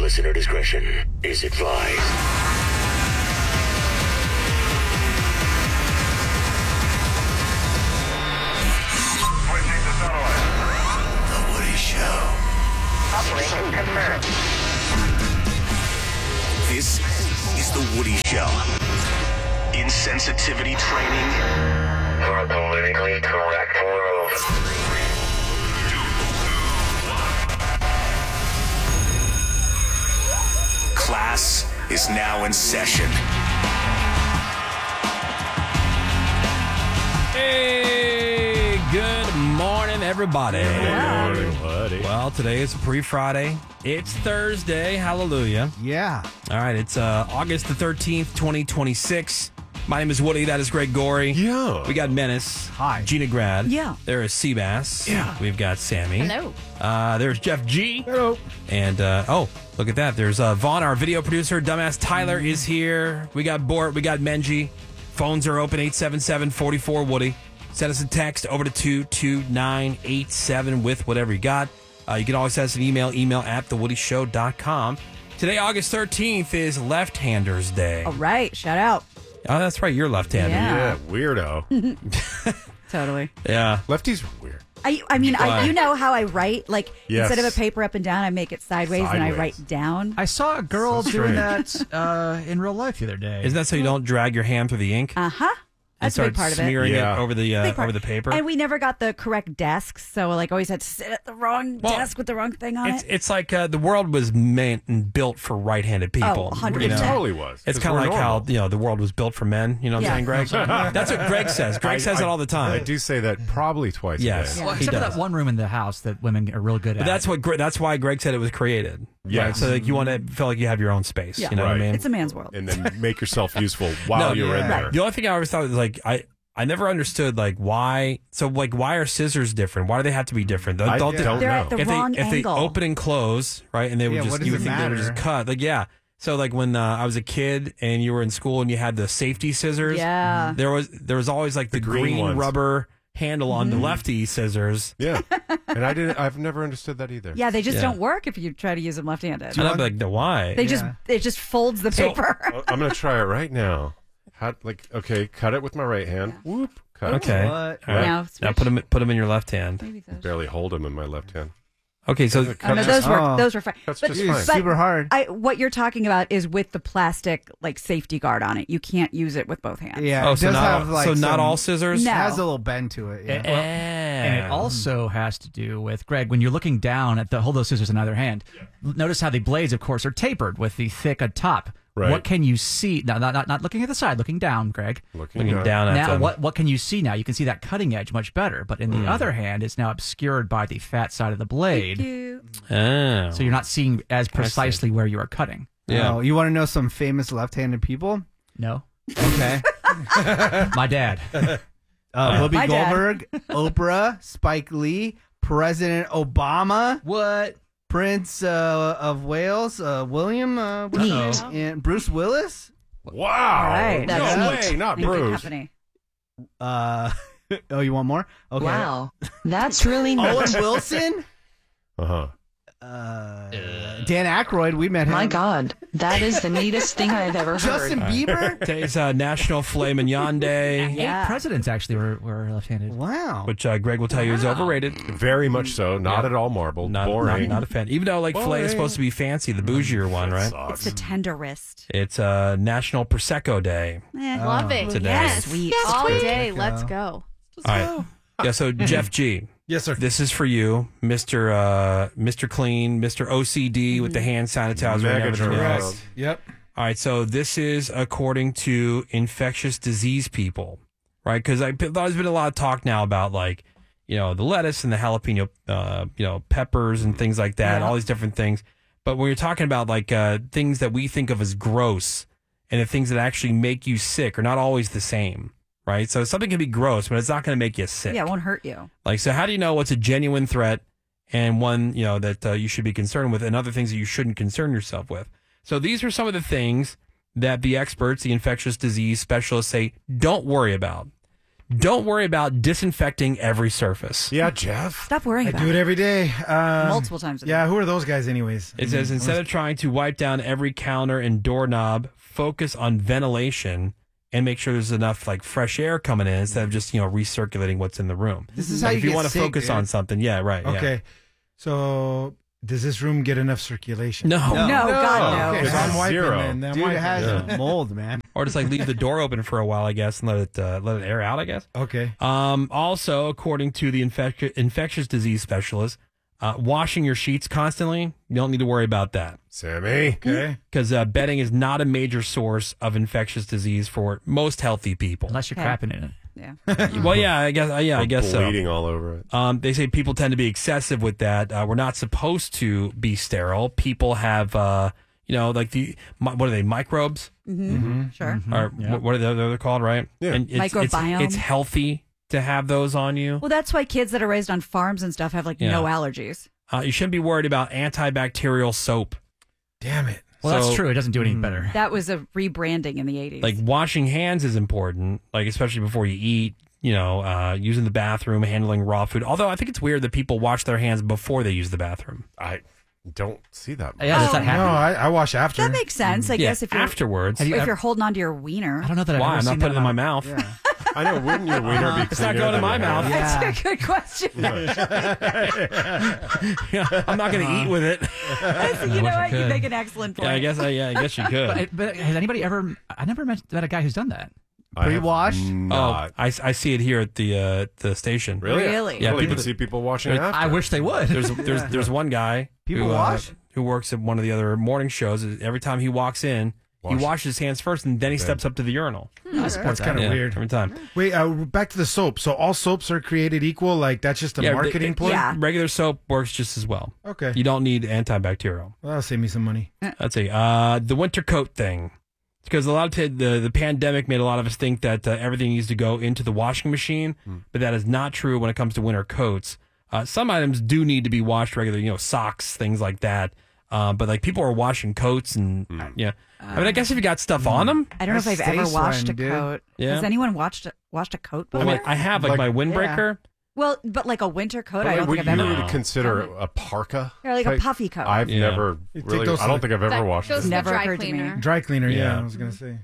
Listener discretion is advised. The Woody Show. Operation confirmed. This is The Woody Show. Insensitivity training for a politically correct world. Class is now in session. Hey, good morning, everybody. Good morning, buddy. Well, today is pre-Friday. It's Thursday. Hallelujah. Yeah. All right, it's August the 13th, 2026. My name is Woody. That is Greg Gorey. Yeah. We got Menace. Hi. Gina Grad. Yeah. There is Seabass. Yeah. We've got Sammy. Hello. There's Jeff G. Hello. And, look at that. There's Vaughn, our video producer. Dumbass Tyler is here. We got Bort. We got Menji. Phones are open, 877-44-WOODY. Send us a text over to 22987 with whatever you got. You can always send us an email at thewoodyshow.com. Today, August 13th, is Left-Handers Day. All right. Shout out. Oh, that's right. You're left-handed. Yeah. Yeah, weirdo. Totally. Yeah. Lefties are weird. I mean, you know how I write? Like, Yes. instead of a paper up and down, I make it sideways. And I Sideways. write down. I saw a girl So doing strange. that in real life the other day. Isn't that so you don't drag your hand through the ink? Uh-huh. and That's a start big part of it. smearing Yeah. it over the Big part. over the paper? And we never got the correct desks, so like always had to sit at the wrong Well, desk with the wrong thing on it. It's like the world was meant and built for right-handed people. 100%. you know? It totally was. It's 'cause kind of we're like normal. how the world was built for men. You know what I'm Yeah. saying, Greg? That's what Greg says. Greg says it all the time. I do say that probably twice Yes. a day. well, he except for does. that one room in the house that women are real good at. But that's why Greg said it was created. Yes. Right? So like you want to feel like you have your own space. Yeah. You know what I Right. mean? It's a man's world. And then make yourself useful while you're in there. The only thing I always thought was like I never understood like why. So like why are scissors different? Why do they have to be different? I Don't they- don't They're know. at the if wrong they angle. open and close, right, and they would Yeah, just what does you would it think they would just matter? cut. Like so like when I was a kid and you were in school and you had the safety scissors, Yeah. there was always like the green green ones. rubber handle on the lefty scissors. Yeah. And I've never understood that either. Yeah, they just Yeah. don't work if you try to use them left-handed. And I'd be like, why? It just folds the paper. I'm going to try it right now. Okay, cut it with my right hand. Whoop. Cut it. Okay. What? All right. Now Now switch. put them in your left hand. Maybe those. Barely hold him in my left hand. Okay, so Oh, no, Cuts those were Oh. those were fine. That's But- just It's fine. super hard. what you're talking about is with the plastic like safety guard on it. You can't use it with both hands. Yeah, oh, it so does not have like not some- all scissors. No. It has a little bend to it. Yeah. And it also has to do with, Greg, when you're looking down at hold those scissors in either hand, notice how the blades, of course, are tapered with the thick top. Right. What can you see? No, not looking at the side, looking down, Greg. Looking Looking down at Now, them. what can you see now? You can see that cutting edge much better. But in the other hand, it's now obscured by the fat side of the blade. You- Oh. So you're not seeing as precisely where you are cutting. Yeah. Oh, you want to know some famous left-handed people? No. Okay. My dad. Whoopi My dad. Goldberg, Oprah, Spike Lee, President Obama, What? Prince of Wales, William, and Bruce Willis. Wow. All right. No That's way, not in good Bruce. company. Oh, you want more? Okay. Wow, that's really Owen nice. Wilson, Uh-huh. Dan Aykroyd. We met him. My God, that is the neatest thing I've ever heard. Justin Bieber. Today's National Filet Mignon Day, Yeah. 8 presidents actually were left-handed. Wow. which Greg will tell you is overrated. Very much so. Not at all marble. Boring. Not a fan. Even though like filet is supposed to be fancy, the bougier one, right? It's the tender wrist. It's National Prosecco Day. Love it. Today. Yes. Sweet. All day. Let's go. All right. Yeah. So Jeff G. Yes, sir. This is for you, Mr. Clean, Mr. OCD with the hand sanitizer. and Mega everything correct. else. Yep. All right, so this is according to infectious disease people, right? Because there's been a lot of talk now about like, the lettuce and the jalapeno, peppers and things like that, all these different things. But when you're talking about like things that we think of as gross and the things that actually make you sick are not always the same, right? So something can be gross, but it's not going to make you sick. Yeah, it won't hurt you. Like, so how do you know what's a genuine threat and one, that you should be concerned with and other things that you shouldn't concern yourself with? So these are some of the things that the experts, the infectious disease specialists say, don't worry about. don't worry about disinfecting every surface. Yeah, Jeff. Stop worrying I about do it every day. multiple times a day. Yeah, who are those guys, anyways? It says instead of trying to wipe down every counter and doorknob, focus on ventilation and make sure there's enough like fresh air coming in instead of just recirculating what's in the room. This is Like, how if you you get want to sick, focus dude. on something, yeah, right. yeah. Okay. So, does this room get enough circulation? No. No, God, no. Okay, so I'm wiping Zero. then. I'm Dude, wiping. it has mold, man. Or just like leave the door open for a while, I guess, and let it air out, I guess. Okay. Also, according to the infectious disease specialist, washing your sheets constantly, you don't need to worry about that. Sammy. Okay. Because bedding is not a major source of infectious disease for most healthy people. Unless you're Okay. crapping in it. Yeah. Well, yeah, I guess so. Bleeding all over it. They say people tend to be excessive with that. We're not supposed to be sterile. People have, like what are they, microbes? Sure. Or what are they're called, right? Yeah. And Microbiome. It's healthy to have those on you. Well, that's why kids that are raised on farms and stuff have Yeah. no allergies. You shouldn't be worried about antibacterial soap. Damn it. Well, So- that's true. It doesn't do any better. That was a rebranding in the 80s. Like washing hands is important, like especially before you eat. Using the bathroom, handling raw food. Although I think it's weird that people wash their hands before they use the bathroom. I don't see that much. Yeah, does that No, happen? I wash after. that makes sense, I guess, if you're afterwards. Have you if ever- you're holding on to your wiener. I don't know that I've Why? ever I'm not seen putting it that in my on- mouth. I know. Wouldn't your wiener be It's not cleaner going in than my your mouth. hand? That's a good question. Yeah, I'm not going to eat with it. You know I what? You could. make an excellent point. Yeah, I guess you could. But has anybody ever? I never met a guy who's done that. I have Pre-washed? not. I see it here at the station. Really? Really? Yeah, Yeah, you people- can see people washing after. I wish they would. There's one guy People who, wash? who works at one of the other morning shows. Every time he walks in, he Wash. washes his hands first, and then he steps up to the urinal. That's kind of Yeah, weird. every time. Wait, back to the soap. So all soaps are created equal? Like that's just a Yeah, marketing ploy? yeah. Regular soap works just as well. Okay. You don't need antibacterial. Well, that'll save me some money. Let's see. The winter coat thing. Because a lot of the pandemic made a lot of us think that everything needs to go into the washing machine, but that is not true when it comes to winter coats. Some items do need to be washed regularly, socks, things like that. But like people are washing coats and yeah. I mean, I guess if you got stuff on them, I don't know if I've Stay ever washed a sweating, dude. coat. Yeah. Has anyone washed a coat I before? mean, I have like my windbreaker. Well, but like a winter coat, I But don't would think I've you ever. No. consider a parka? Or like a type? puffy coat. I've Yeah. never You take really. those I to don't the- think I've ever That washed goes it. to the Never dry occurred to me. cleaner. Dry cleaner, yeah, Yeah. I was going to say.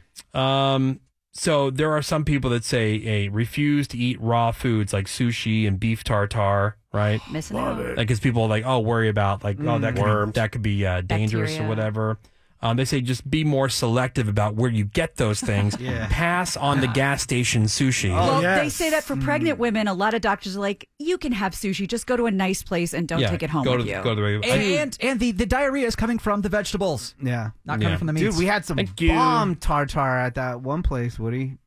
So there are some people that say, hey, refuse to eat raw foods like sushi and beef tartare, right? Missing out. Like, because people worry about that Worms. could be dangerous Bacteria. or whatever. They say just be more selective about where you get those things. Yeah. Pass on the gas station sushi. Well, yes. they say that for pregnant women, a lot of doctors are like, you can have sushi, just go to a nice place and don't Yeah, take it home go with to, you. Go to the And the diarrhea is coming from the vegetables, Yeah. not coming Yeah. from the meats. Dude, we had some Thank you. bomb tartar at that one place, Woody.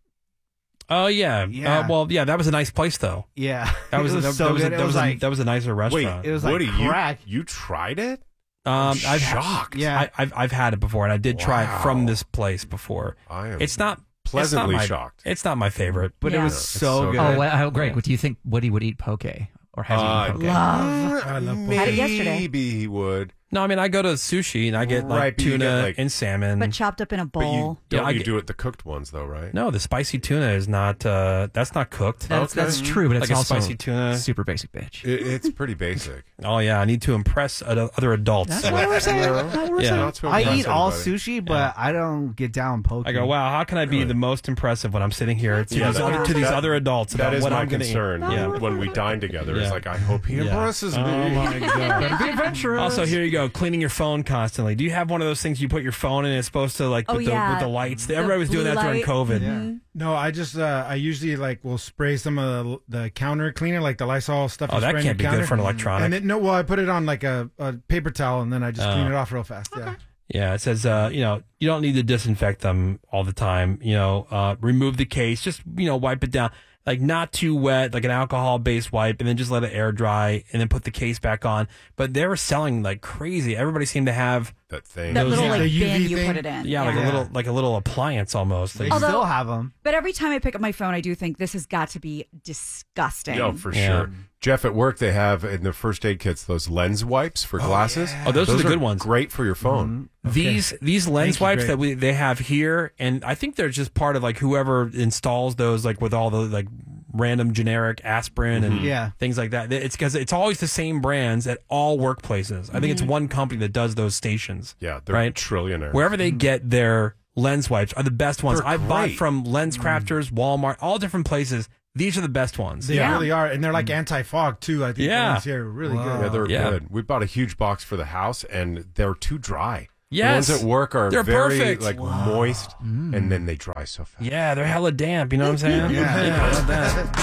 Oh yeah. Yeah. That was a nice place though. Yeah. That was it was that, so that was good. a, It that was was a, like, that was a nicer Wait, restaurant. it was like Woody, crack. you tried it? I've shocked. Yeah. I've had it before, and I did try it Wow. from this place before. I am It's not pleasantly it's not my- shocked. It's not my favorite, but Yeah. it was It's so so good. good. Oh, well, great. What do you think Woody would eat poke? Or has he eaten poke? Love. I love Had it yesterday. Maybe he would. No, I mean I go to sushi and I get like Right, but you tuna get, like- and salmon. But chopped up in a But you bowl. Yeah, don't I you get- do it the cooked ones though, right? No, the spicy tuna is not. That's not cooked. That's true, but it's Like a also spicy tuna. super basic bitch. It's pretty basic. Oh yeah, I need to impress other adults. That's what we're saying. That's what we're Yeah. saying. Not to I impress eat all anybody. sushi, but I don't get down poke. I go, wow, how can I be the most impressive when I'm sitting here to Yeah, these that- other adults That about is what my I'm going to eat? concern Yeah. when we dine together. It's Yeah. like I hope he Yeah. impresses me. Oh my god. Gotta be adventurous. Also, here you go, cleaning your phone constantly. Do you have one of those things you put your phone in? It's supposed to with the lights. Everybody was doing blue that during light. COVID. No, I just I usually will spray some of the counter cleaner, like the Lysol stuff. Oh, you that spray on can't be your good counter. for an electronic. And I put it on like a paper towel, and then I just clean it off real fast. Yeah. Yeah, it says you don't need to disinfect them all the time. Remove the case, just wipe it down. Like not too wet, like an alcohol-based wipe, and then just let it air dry, and then put the case back on. But they were selling like crazy. Everybody seemed to have That thing. That Those- little yeah. like The UV bin you thing? put it in. like a little appliance almost. They Like, Although- still have them. But every time I pick up my phone, I do think this has got to be disgusting. No, for Yeah. sure. Jeff, at work, they have in the first aid kits those lens wipes for glasses. Oh, those are the good ones. Great for your phone. These lens Thank you, wipes great. that they have here, and I think they're just part of like whoever installs those, like with all the like random generic aspirin and Yeah. things like that. It's because it's always the same brands at all workplaces. I think it's one company that does those stations. Yeah, they're right? trillionaires. Wherever they get their lens wipes are the best ones. They're I bought great. from Lens Crafters, Walmart, all different places. These are the best ones. They really are, and they're like anti-fog too. I think Yeah. the ones here are really Yeah, good. they're Yeah. good. We bought a huge box for the house, and they're too dry. Yes. The ones at work are They're very perfect. like moist, and then they dry so fast. Yeah, they're hella damp. You know what I'm saying? Yeah. I love that.